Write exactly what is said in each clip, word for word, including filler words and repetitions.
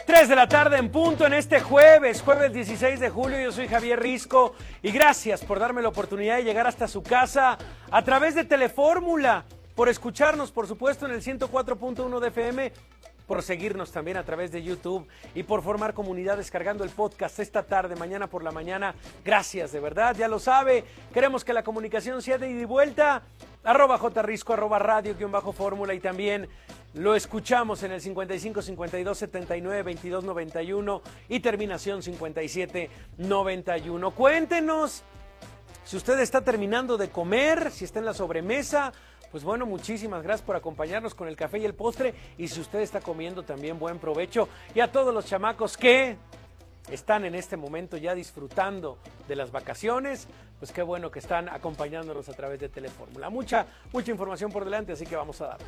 tres de la tarde en punto en este jueves, jueves dieciséis de julio. Yo soy Javier Risco y gracias por darme la oportunidad de llegar hasta su casa a través de Telefórmula, por escucharnos, por supuesto, en el ciento cuatro punto uno de F M, por seguirnos también a través de YouTube y por formar comunidad descargando el podcast esta tarde, mañana por la mañana. Gracias, de verdad, ya lo sabe. Queremos que la comunicación sea de ida y vuelta. Arroba jrisco, arroba radio, guión bajo fórmula, y también lo escuchamos en el cincuenta y cinco, cincuenta y dos, setenta y nueve, veintidós, noventa y uno y terminación cincuenta y siete, noventa y uno. Cuéntenos si usted está terminando de comer, si está en la sobremesa. Pues bueno, muchísimas gracias por acompañarnos con el café y el postre, y si usted está comiendo también, buen provecho. Y a todos los chamacos que están en este momento ya disfrutando de las vacaciones, pues qué bueno que están acompañándonos a través de Telefórmula. Mucha, mucha información por delante, así que vamos a darle.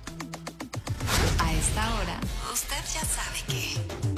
A esta hora, usted ya sabe que...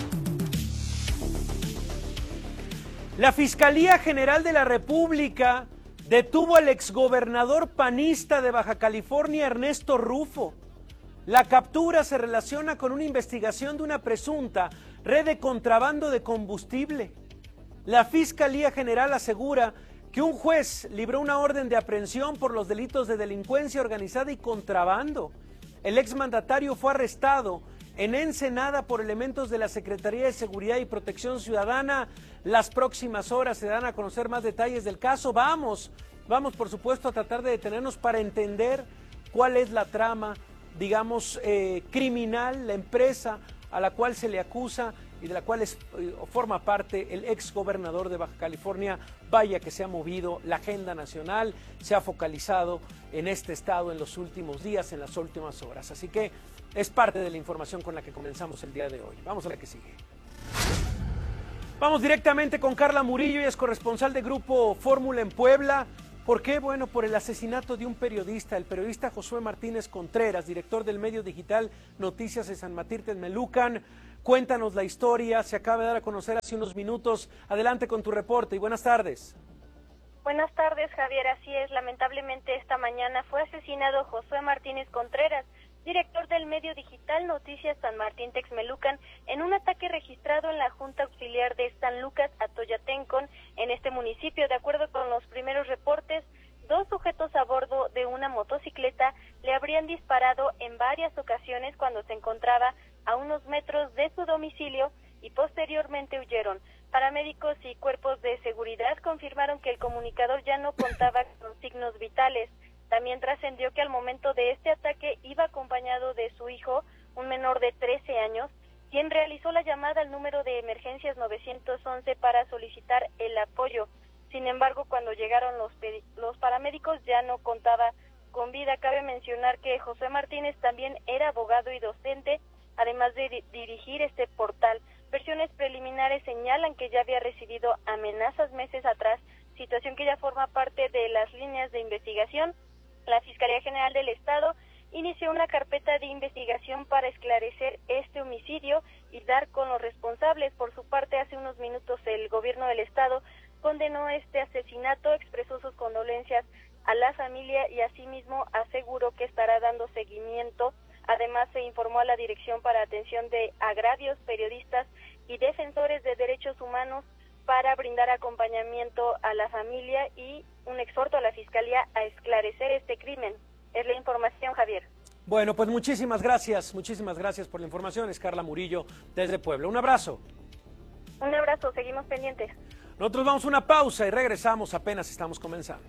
La Fiscalía General de la República detuvo al exgobernador panista de Baja California, Ernesto Rufo. La captura se relaciona con una investigación de una presunta red de contrabando de combustible. La Fiscalía General asegura que un juez libró una orden de aprehensión por los delitos de delincuencia organizada y contrabando. El exmandatario fue arrestado en Ensenada por elementos de la Secretaría de Seguridad y Protección Ciudadana. Las próximas horas se dan a conocer más detalles del caso. Vamos, vamos por supuesto a tratar de detenernos para entender cuál es la trama, digamos, eh, criminal, la empresa a la cual se le acusa y de la cual es, eh, forma parte el ex gobernador de Baja California. Vaya que se ha movido la agenda nacional, se ha focalizado en este estado en los últimos días, en las últimas horas. Así que es parte de la información con la que comenzamos el día de hoy. Vamos a la que sigue. Vamos directamente con Carla Murillo, ella es corresponsal de Grupo Fórmula en Puebla. ¿Por qué? Bueno, por el asesinato de un periodista, el periodista Josué Martínez Contreras, director del medio digital Noticias de San Martín Texmelucan. Cuéntanos la historia, se acaba de dar a conocer hace unos minutos. Adelante con tu reporte y buenas tardes. Buenas tardes, Javier. Así es, lamentablemente esta mañana fue asesinado Josué Martínez Contreras, director del medio digital Noticias San Martín Texmelucan, en un ataque registrado en la Junta Auxiliar de San Lucas Atoyatencon, en este municipio. De acuerdo con los primeros reportes, dos sujetos a bordo de una motocicleta le habrían disparado en varias ocasiones cuando se encontraba a unos metros de su domicilio y posteriormente huyeron. Paramédicos y cuerpos de seguridad confirmaron que el comunicador ya no contaba con signos vitales. También trascendió que al momento de este ataque iba acompañado de su hijo, un menor de trece años, quien realizó la llamada al número de emergencias nueve once para solicitar el apoyo. Sin embargo, cuando llegaron los, los paramédicos ya no contaba con vida. Cabe mencionar que José Martínez también era abogado y docente, además de di- dirigir este portal. Versiones preliminares señalan que ya había recibido amenazas meses atrás, situación que ya forma parte de las líneas de investigación. La Fiscalía General del Estado inició una carpeta de investigación para esclarecer este homicidio y dar con los responsables. Por su parte, hace unos minutos el gobierno del Estado condenó este asesinato, expresó sus condolencias a la familia y asimismo aseguró que estará dando seguimiento. Además, se informó a la Dirección para Atención de Agravios, Periodistas y Defensores de Derechos Humanos para brindar acompañamiento a la familia y un exhorto a la Fiscalía a esclarecer este crimen. Es la información, Javier. Bueno, pues muchísimas gracias, muchísimas gracias por la información. Es Carla Murillo desde Puebla. Un abrazo. Un abrazo, seguimos pendientes. Nosotros vamos a una pausa y regresamos, apenas estamos comenzando.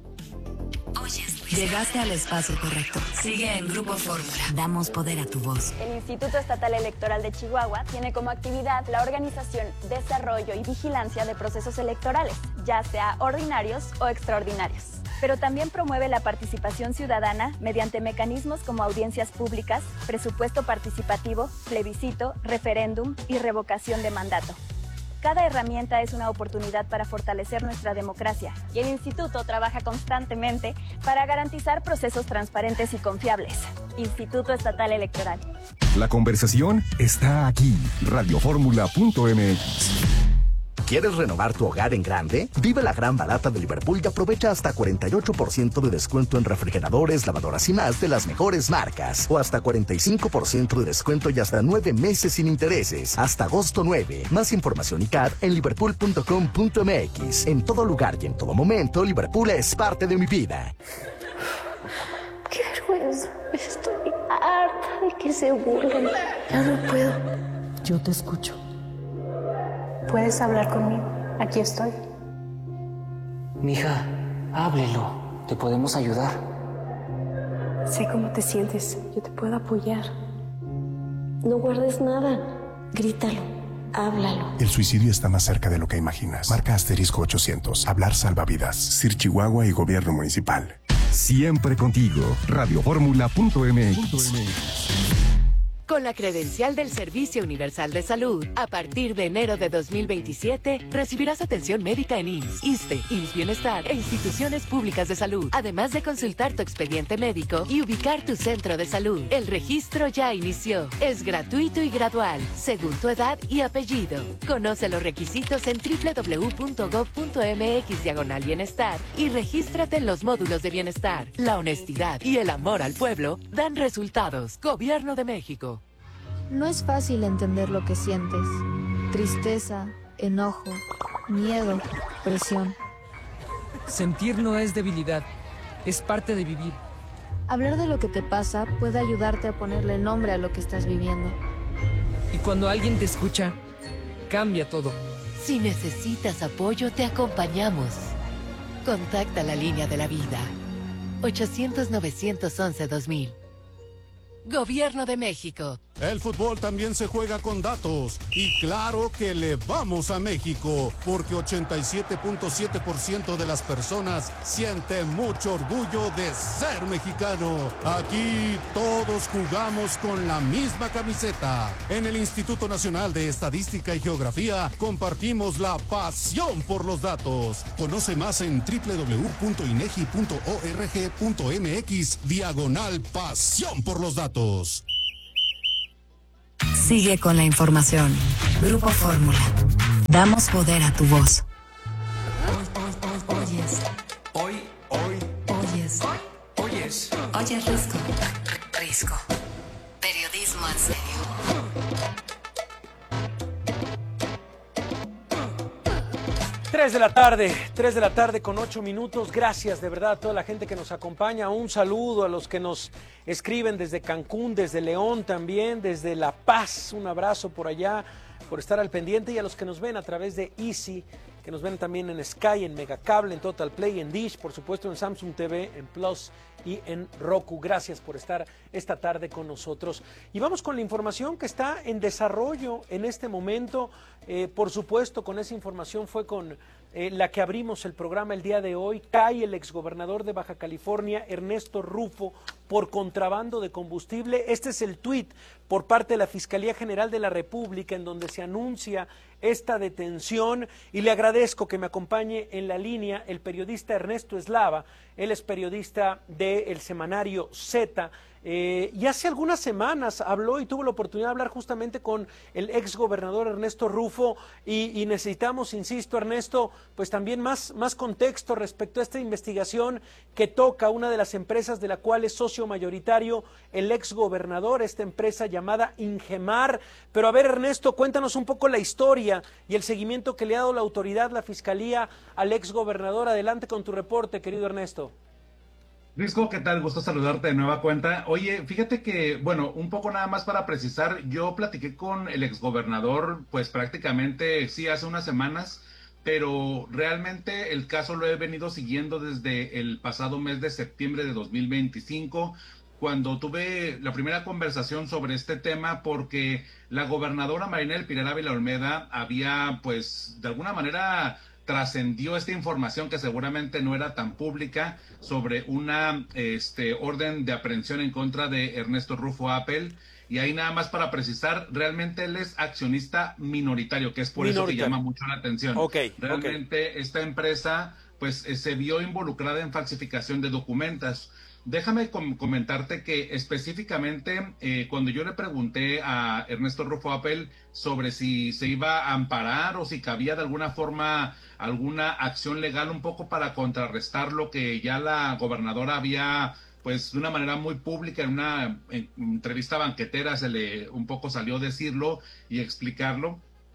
Llegaste al espacio correcto. Sigue en Grupo Fórmula. Damos poder a tu voz. El Instituto Estatal Electoral de Chihuahua tiene como actividad la organización, desarrollo y vigilancia de procesos electorales, ya sea ordinarios o extraordinarios. Pero también promueve la participación ciudadana mediante mecanismos como audiencias públicas, presupuesto participativo, plebiscito, referéndum y revocación de mandato. Cada herramienta es una oportunidad para fortalecer nuestra democracia y el Instituto trabaja constantemente para garantizar procesos transparentes y confiables. Instituto Estatal Electoral. La conversación está aquí. radio fórmula punto m x. ¿Quieres renovar tu hogar en grande? Vive la gran barata de Liverpool y aprovecha hasta cuarenta y ocho por ciento de descuento en refrigeradores, lavadoras y más de las mejores marcas. O hasta cuarenta y cinco por ciento de descuento y hasta nueve meses sin intereses. Hasta agosto nueve. Más información y C A D en liverpool punto com punto m x. En todo lugar y en todo momento, Liverpool es parte de mi vida. ¡Qué vergüenza! Estoy harta de que se burlen. Ya no puedo. Yo te escucho. Puedes hablar conmigo. Aquí estoy. Mija, háblelo. Te podemos ayudar. Sé cómo te sientes. Yo te puedo apoyar. No guardes nada. Grítalo. Háblalo. El suicidio está más cerca de lo que imaginas. Marca asterisco ochocientos. Hablar salva vidas. S I R Chihuahua y Gobierno Municipal. Siempre contigo. radioformula punto m x. Con la credencial del Servicio Universal de Salud, a partir de enero de dos mil veintisiete, recibirás atención médica en I M S S, ISSSTE, I M S S Bienestar e instituciones públicas de salud, además de consultar tu expediente médico y ubicar tu centro de salud. El registro ya inició. Es gratuito y gradual, según tu edad y apellido. Conoce los requisitos en doble u doble u doble u punto gob punto m x diagonal bienestar y regístrate en los módulos de bienestar. La honestidad y el amor al pueblo dan resultados. Gobierno de México. No es fácil entender lo que sientes. Tristeza, enojo, miedo, presión. Sentir no es debilidad, es parte de vivir. Hablar de lo que te pasa puede ayudarte a ponerle nombre a lo que estás viviendo. Y cuando alguien te escucha, cambia todo. Si necesitas apoyo, te acompañamos. Contacta la línea de la vida. ochocientos, novecientos once, dos mil. Gobierno de México. El fútbol también se juega con datos y claro que le vamos a México porque ochenta y siete punto siete por ciento de las personas siente mucho orgullo de ser mexicano. Aquí todos jugamos con la misma camiseta. En el Instituto Nacional de Estadística y Geografía compartimos la pasión por los datos. Conoce más en doble u doble u doble u punto inegi punto org punto m x diagonal pasión por los datos. Sigue con la información. Grupo Fórmula. Damos poder a tu voz. Oyes. Hoy, hoy. Oyes. Oyes. Oyes Risco. Risco. Periodismo en serio. Tres de la tarde, tres de la tarde con ocho minutos. Gracias de verdad a toda la gente que nos acompaña. Un saludo a los que nos escriben desde Cancún, desde León también, desde La Paz. Un abrazo por allá, por estar al pendiente, y a los que nos ven a través de Easy, que nos ven también en Sky, en Megacable, en Total Play, en Dish, por supuesto en Samsung T V, en Plus y en Roku. Gracias por estar esta tarde con nosotros. Y vamos con la información que está en desarrollo en este momento. Eh, por supuesto, con esa información fue con eh, la que abrimos el programa el día de hoy. Cae el exgobernador de Baja California, Ernesto Rufo, por contrabando de combustible. Este es el tuit por parte de la Fiscalía General de la República en donde se anuncia esta detención, y le agradezco que me acompañe en la línea el periodista Ernesto Eslava. Él es periodista del semanario Z. Eh, y hace algunas semanas habló y tuvo la oportunidad de hablar justamente con el ex gobernador Ernesto Rufo, y, y necesitamos, insisto, Ernesto, pues también más, más contexto respecto a esta investigación que toca una de las empresas de la cual es socio mayoritario el ex gobernador, esta empresa llamada Ingemar. Pero a ver, Ernesto, cuéntanos un poco la historia y el seguimiento que le ha dado la autoridad, la fiscalía, al ex gobernador. Adelante con tu reporte, querido Ernesto. Risco, ¿qué tal? Gusto saludarte de nueva cuenta. Oye, fíjate que, bueno, un poco nada más para precisar, yo platiqué con el exgobernador, pues prácticamente sí hace unas semanas, pero realmente el caso lo he venido siguiendo desde el pasado mes de septiembre de dos mil veinticinco, cuando tuve la primera conversación sobre este tema, porque la gobernadora Marina del Pilar Ávila Olmeda había, pues, de alguna manera trascendió esta información que seguramente no era tan pública sobre una este, orden de aprehensión en contra de Ernesto Rufo Appel. Y ahí nada más para precisar, realmente él es accionista minoritario, que es por eso que llama mucho la atención. Okay, realmente okay. Esta empresa pues eh, se vio involucrada en falsificación de documentos. Déjame com comentarte que específicamente eh, cuando yo le pregunté a Ernesto Rufo Appel sobre si se iba a amparar o si cabía de alguna forma alguna acción legal un poco para contrarrestar lo que ya la gobernadora había, pues de una manera muy pública, en una en entrevista banquetera se le un poco salió decirlo y explicarlo.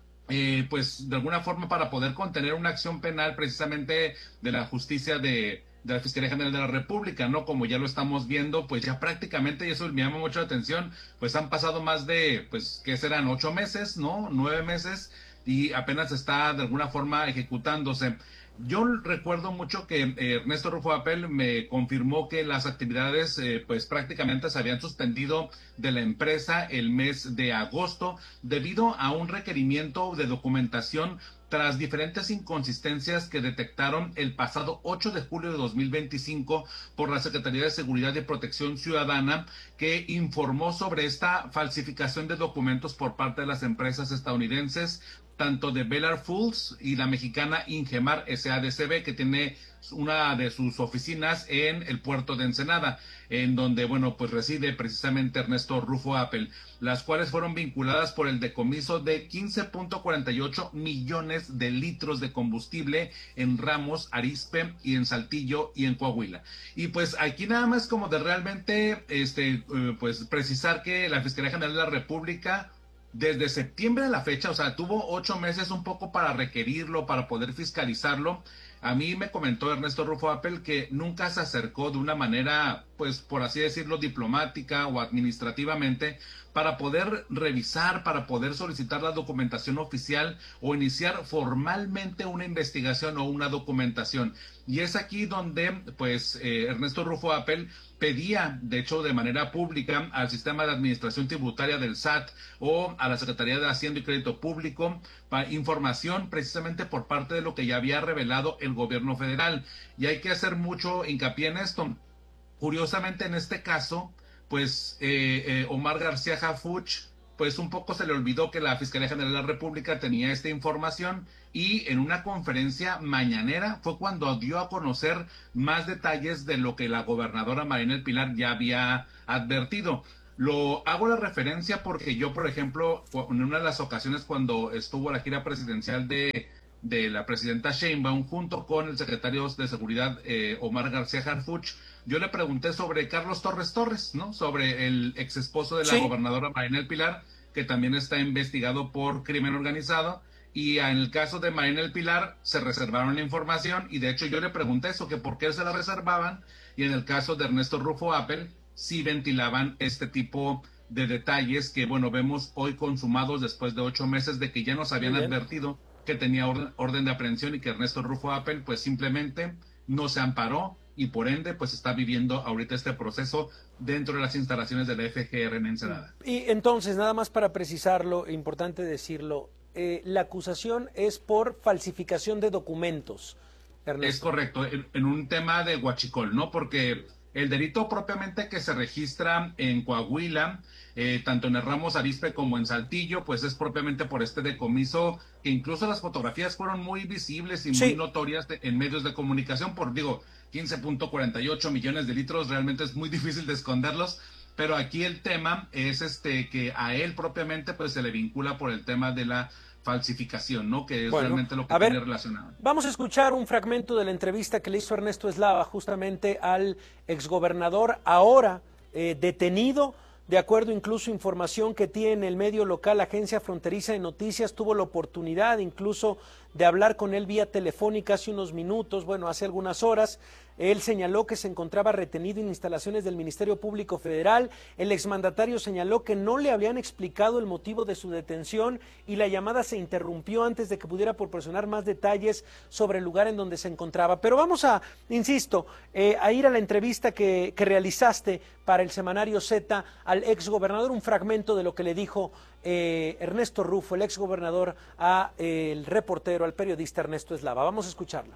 Eh, pues de alguna forma para poder contener una acción penal precisamente de la justicia de, de la Fiscalía General de la República, ¿no? Como ya lo estamos viendo, pues ya prácticamente, y eso me llama mucho la atención, pues han pasado más de, pues, ¿qué serán? Ocho meses, ¿no? Nueve meses, y apenas está de alguna forma ejecutándose. Yo recuerdo mucho que eh, Ernesto Rufo Appel me confirmó que las actividades eh, pues prácticamente se habían suspendido de la empresa el mes de agosto debido a un requerimiento de documentación tras diferentes inconsistencias que detectaron el pasado ocho de julio de dos mil veinticinco por la Secretaría de Seguridad y Protección Ciudadana, que informó sobre esta falsificación de documentos por parte de las empresas estadounidenses, tanto de Bellar Foods y la mexicana Ingemar S A D C B, que tiene una de sus oficinas en el puerto de Ensenada, en donde, bueno, pues reside precisamente Ernesto Rufo Appel, las cuales fueron vinculadas por el decomiso de quince punto cuarenta y ocho millones de litros de combustible en Ramos, Arizpe y en Saltillo y en Coahuila. Y pues aquí nada más como de realmente, este, eh, pues precisar que la Fiscalía General de la República desde septiembre a la fecha, o sea, tuvo ocho meses un poco para requerirlo, para poder fiscalizarlo. A mí me comentó Ernesto Rufo Appel que nunca se acercó de una manera, pues, por así decirlo, diplomática o administrativamente para poder revisar, para poder solicitar la documentación oficial o iniciar formalmente una investigación o una documentación. Y es aquí donde, pues, eh, Ernesto Rufo Appel pedía, de hecho, de manera pública al sistema de administración tributaria del S A T o a la Secretaría de Hacienda y Crédito Público para información precisamente por parte de lo que ya había revelado el gobierno federal. Y hay que hacer mucho hincapié en esto. Curiosamente, en este caso, pues eh, eh, Omar García Harfuch, pues un poco se le olvidó que la Fiscalía General de la República tenía esta información, y en una conferencia mañanera fue cuando dio a conocer más detalles de lo que la gobernadora Marina del Pilar ya había advertido. Lo hago la referencia porque yo, por ejemplo, en una de las ocasiones cuando estuvo la gira presidencial de, de la presidenta Sheinbaum junto con el secretario de Seguridad eh, Omar García Harfuch, yo le pregunté sobre Carlos Torres Torres, ¿no? Sobre el ex esposo de la sí. gobernadora Marina del Pilar, que también está investigado por crimen organizado. Y en el caso de Marina del Pilar se reservaron la información, y de hecho yo le pregunté eso, que por qué se la reservaban, y en el caso de Ernesto Rufo Appel sí ventilaban este tipo de detalles que, bueno, vemos hoy consumados después de ocho meses de que ya nos habían advertido que tenía orden, orden de aprehensión, y que Ernesto Rufo Appel pues simplemente no se amparó, y por ende pues está viviendo ahorita este proceso dentro de las instalaciones de la F G R en Ensenada. Y entonces, nada más para precisarlo, importante decirlo, eh, la acusación es por falsificación de documentos, Ernesto. Es correcto, en, en un tema de huachicol, ¿no? Porque el delito propiamente que se registra en Coahuila, eh, tanto en el Ramos Arizpe como en Saltillo, pues es propiamente por este decomiso, que incluso las fotografías fueron muy visibles y sí. muy notorias de, en medios de comunicación, por, digo, quince punto cuarenta y ocho millones de litros, realmente es muy difícil de esconderlos, pero aquí el tema es este que a él propiamente pues se le vincula por el tema de la falsificación, ¿no? Que es bueno, realmente lo que a tiene ver, relacionado. Vamos a escuchar un fragmento de la entrevista que le hizo Ernesto Eslava justamente al exgobernador, ahora eh, detenido. De acuerdo incluso a información que tiene el medio local, Agencia Fronteriza de Noticias tuvo la oportunidad incluso de hablar con él vía telefónica hace unos minutos, bueno, hace algunas horas. Él señaló que se encontraba retenido en instalaciones del Ministerio Público Federal. El exmandatario señaló que no le habían explicado el motivo de su detención y la llamada se interrumpió antes de que pudiera proporcionar más detalles sobre el lugar en donde se encontraba. Pero vamos a, insisto, eh, a ir a la entrevista que, que realizaste para el semanario Z al exgobernador, un fragmento de lo que le dijo eh, Ernesto Rufo, el exgobernador, a eh, el reportero, al periodista Ernesto Eslava. Vamos a escucharlo.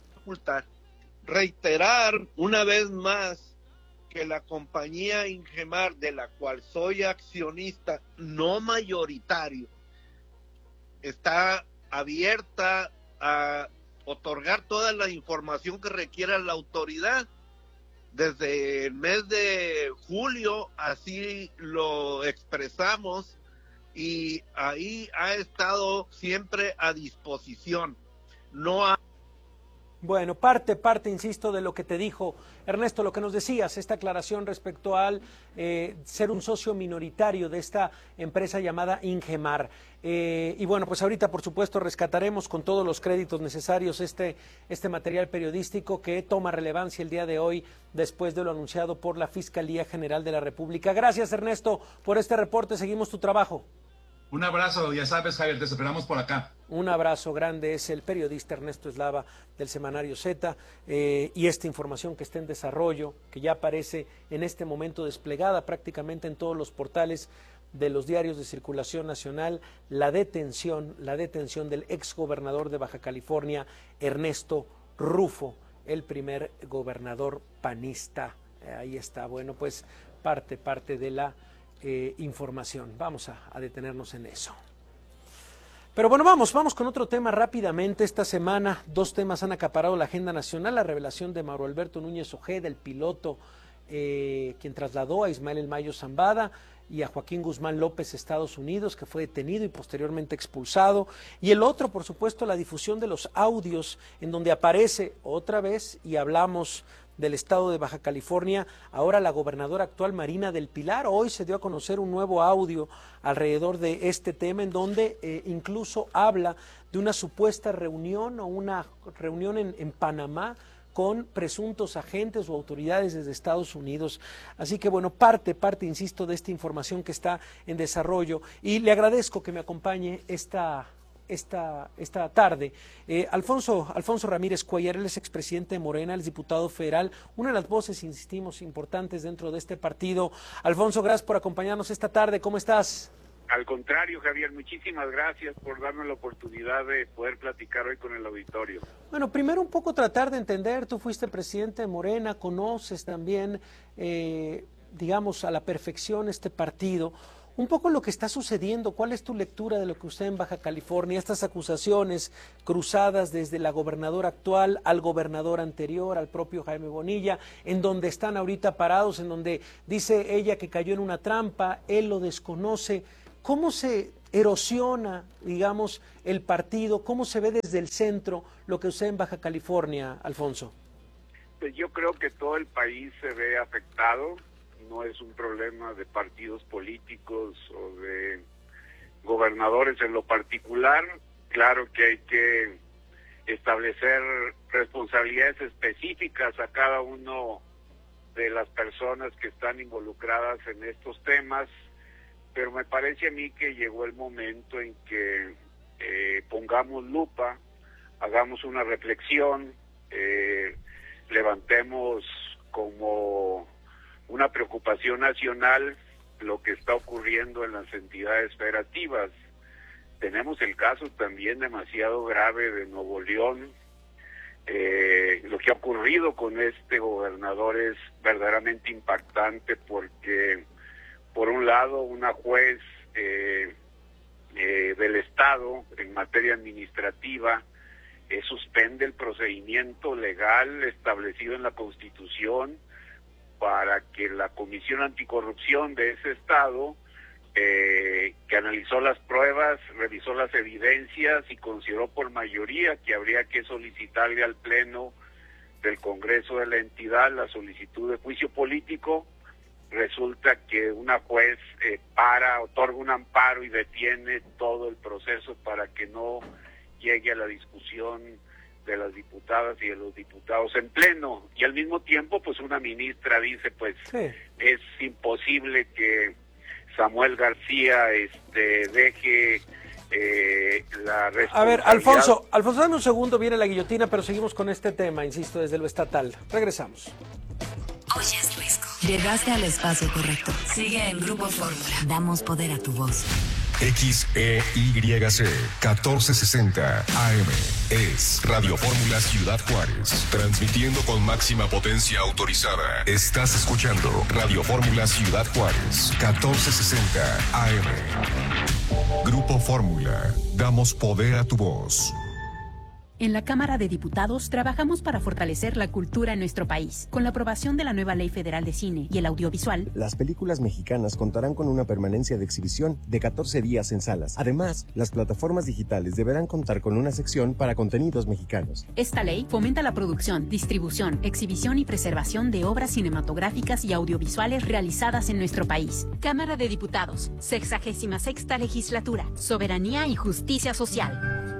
Reiterar una vez más que la compañía Ingemar, de la cual soy accionista no mayoritario, está abierta a otorgar toda la información que requiera la autoridad. desde el mes de julio, así lo expresamos, y ahí ha estado siempre a disposición. No ha... Bueno, parte, parte, insisto, de lo que te dijo Ernesto, lo que nos decías, esta aclaración respecto al eh, ser un socio minoritario de esta empresa llamada Ingemar. Eh, y bueno, pues ahorita, por supuesto, rescataremos con todos los créditos necesarios este, este material periodístico que toma relevancia el día de hoy, después de lo anunciado por la Fiscalía General de la República. Gracias, Ernesto, por este reporte. Seguimos tu trabajo. Un abrazo, ya sabes, Javier, te esperamos por acá. Un abrazo grande, es el periodista Ernesto Eslava del Semanario Z, eh, y esta información que está en desarrollo, que ya aparece en este momento desplegada prácticamente en todos los portales de los diarios de circulación nacional, la detención, la detención del exgobernador de Baja California, Ernesto Rufo, el primer gobernador panista. Eh, ahí está, bueno, pues parte, parte de la Eh, información. Vamos a, a detenernos en eso. Pero bueno, vamos, vamos con otro tema rápidamente. Esta semana dos temas han acaparado la agenda nacional: la revelación de Mauro Alberto Núñez Ojeda, el piloto eh, quien trasladó a Ismael El Mayo Zambada y a Joaquín Guzmán López a Estados Unidos, que fue detenido y posteriormente expulsado. Y el otro, por supuesto, la difusión de los audios en donde aparece otra vez, y hablamos del estado de Baja California, ahora la gobernadora actual Marina del Pilar. Hoy se dio a conocer un nuevo audio alrededor de este tema, en donde eh, incluso habla de una supuesta reunión o una reunión en, en Panamá con presuntos agentes o autoridades desde Estados Unidos. Así que bueno, parte, parte, insisto, de esta información que está en desarrollo, y le agradezco que me acompañe esta Esta, esta tarde. Eh, Alfonso, Alfonso Ramírez Cuellar, él es expresidente de Morena, él es diputado federal, una de las voces, insistimos, importantes dentro de este partido. Alfonso, gracias por acompañarnos esta tarde, ¿cómo estás? Al contrario, Javier, muchísimas gracias por darme la oportunidad de poder platicar hoy con el auditorio. Bueno, primero un poco tratar de entender, tú fuiste presidente de Morena, conoces también, eh, digamos, a la perfección este partido. Un poco lo que está sucediendo, ¿cuál es tu lectura de lo que usted en Baja California, estas acusaciones cruzadas desde la gobernadora actual al gobernador anterior, al propio Jaime Bonilla, en donde están ahorita parados, en donde dice ella que cayó en una trampa, él lo desconoce? ¿Cómo se erosiona, digamos, el partido? ¿Cómo se ve desde el centro lo que usted en Baja California, Alfonso? Pues yo creo que todo el país se ve afectado. No es un problema de partidos políticos o de gobernadores en lo particular. Claro que hay que establecer responsabilidades específicas a cada uno de las personas que están involucradas en estos temas, pero me parece a mí que llegó el momento en que eh, pongamos lupa, hagamos una reflexión, eh, levantemos como una preocupación nacional lo que está ocurriendo en las entidades federativas. Tenemos el caso también demasiado grave de Nuevo León. Eh, lo que ha ocurrido con este gobernador es verdaderamente impactante, porque por un lado una juez eh, eh, del Estado en materia administrativa eh, suspende el procedimiento legal establecido en la Constitución para que la Comisión Anticorrupción de ese estado, eh, que analizó las pruebas, revisó las evidencias y consideró por mayoría que habría que solicitarle al Pleno del Congreso de la entidad la solicitud de juicio político, resulta que una juez eh, para, otorga un amparo y detiene todo el proceso para que no llegue a la discusión de las diputadas y de los diputados en pleno, y al mismo tiempo pues una ministra dice pues sí, es imposible que Samuel García este deje eh, la responsabilidad. A ver, Alfonso, Alfonso, dame un segundo, viene la guillotina, pero seguimos con este tema, insisto, desde lo estatal. Regresamos. Oye, Luisco. Llegaste al espacio correcto. Sigue en Grupo Fórmula. Damos poder a tu voz. X E Y C catorce sesenta A M es Radio Fórmula Ciudad Juárez, transmitiendo con máxima potencia autorizada. Estás escuchando Radio Fórmula Ciudad Juárez, catorce sesenta A M. Grupo Fórmula, damos poder a tu voz. En la Cámara de Diputados trabajamos para fortalecer la cultura en nuestro país. Con la aprobación de la nueva Ley Federal de Cine y el Audiovisual, las películas mexicanas contarán con una permanencia de exhibición de catorce días en salas. Además, las plataformas digitales deberán contar con una sección para contenidos mexicanos. Esta ley fomenta la producción, distribución, exhibición y preservación de obras cinematográficas y audiovisuales realizadas en nuestro país. Cámara de Diputados, sexagésima sexta legislatura, soberanía y justicia social.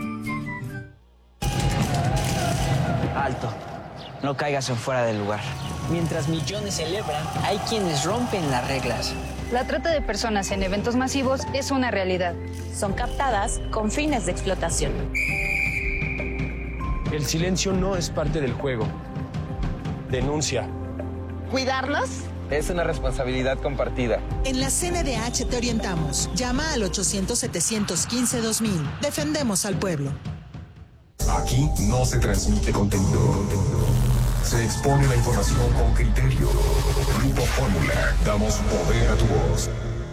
Alto, no caigas en fuera del lugar. Mientras millones celebran, hay quienes rompen las reglas. La trata de personas en eventos masivos es una realidad. Son captadas con fines de explotación. El silencio no es parte del juego. Denuncia. ¿Cuidarlos? Es una responsabilidad compartida. En la C N D H te orientamos. Llama al ochocientos, setecientos quince, dos mil. Defendemos al pueblo. Aquí no se transmite contenido. Se expone la información con criterio. Grupo Fórmula. Damos poder a tu voz.